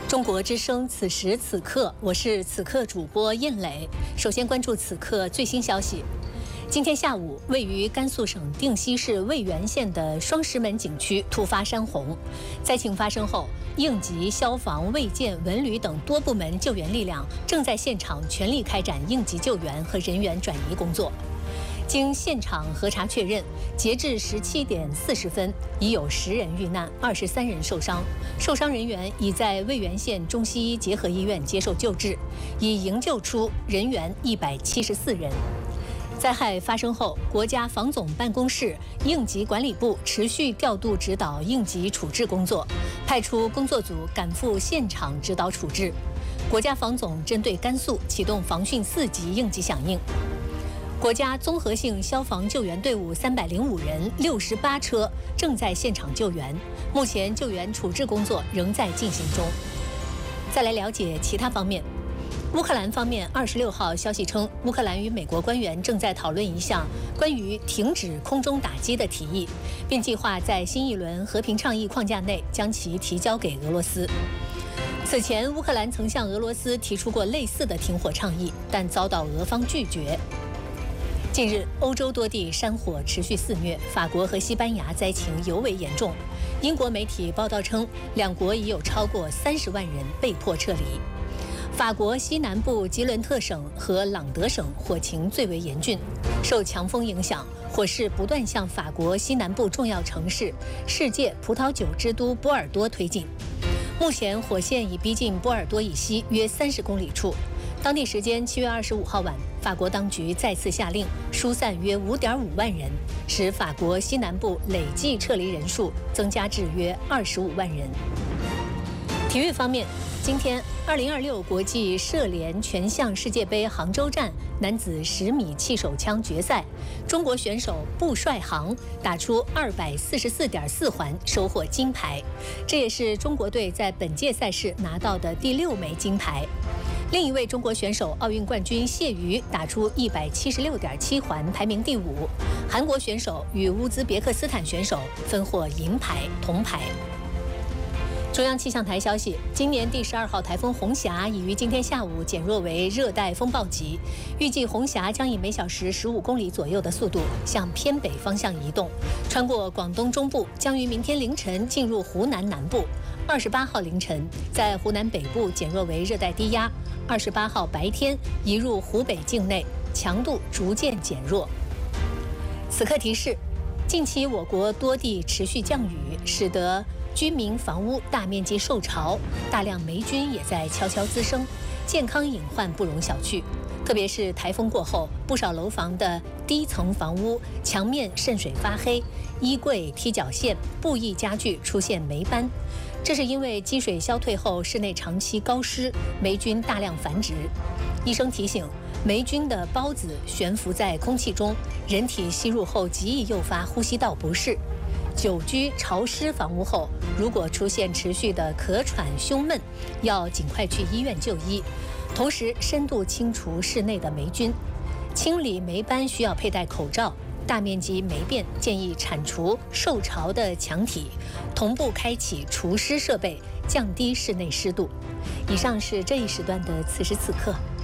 中国之声，此时此刻，我是此刻主播印磊。首先关注此刻最新消息。今天下午，位于甘肃省定西市渭源县的双石门景区突发山洪，灾情发生后，应急、消防、卫健、文旅等多部门救援力量正在现场全力开展应急救援和人员转移工作。经现场核查确认，截至17点40分，已有10人遇难，23人受伤。受伤人员已在渭源县中西医结合医院接受救治，已营救出人员174人。灾害发生后，国家防总办公室应急管理部持续调度指导应急处置工作，派出工作组赶赴现场指导处置。国家防总针对甘肃启动防汛4级应急响应。国家综合性消防救援队伍305人，68车正在现场救援，目前救援处置工作仍在进行中。再来了解其他方面。乌克兰方面26号消息称，乌克兰与美国官员正在讨论一项关于停止空中打击的提议，并计划在新一轮和平倡议框架内将其提交给俄罗斯。此前，乌克兰曾向俄罗斯提出过类似的停火倡议，但遭到俄方拒绝。近日，欧洲多地山火持续肆虐，法国和西班牙灾情尤为严重。英国媒体报道称，两国已有超过30万人被迫撤离。法国西南部吉伦特省和朗德省火情最为严峻，受强风影响，火势不断向法国西南部重要城市、世界葡萄酒之都波尔多推进。目前，火线已逼近波尔多以西约30公里处。当地时间7月25号晚，法国当局再次下令疏散约5.5万人，使法国西南部累计撤离人数增加至约25万人。体育方面，今天2026国际射联全项世界杯杭州站男子10米气手枪决赛，中国选手布帅航打出244.4环，收获金牌，这也是中国队在本届赛事拿到的第6枚金牌。另一位中国选手奥运冠军谢瑜打出176.7环，排名第5。韩国选手与乌兹别克斯坦选手分获银牌、铜牌。中央气象台消息，今年第12号台风红霞已于今天下午减弱为热带风暴级，预计红霞将以每小时15公里左右的速度向偏北方向移动，穿过广东中部，将于明天凌晨进入湖南南部。28号凌晨在湖南北部减弱为热带低压，28号白天移入湖北境内，强度逐渐减弱。此刻提示，近期我国多地持续降雨，使得居民房屋大面积受潮，大量霉菌也在悄悄滋生，健康隐患不容小觑。特别是台风过后，不少楼房的低层房屋墙面渗水发黑，衣柜、踢脚线、布艺家具出现霉斑，这是因为积水消退后室内长期高湿，霉菌大量繁殖。医生提醒，霉菌的孢子悬浮在空气中，人体吸入后极易诱发呼吸道不适。久居潮湿房屋后，如果出现持续的咳喘、胸闷，要尽快去医院就医，同时深度清除室内的霉菌。清理霉斑需要佩戴口罩，大面积霉变建议铲除受潮的墙体，同步开启除湿设备，降低室内湿度。以上是这一时段的此时此刻。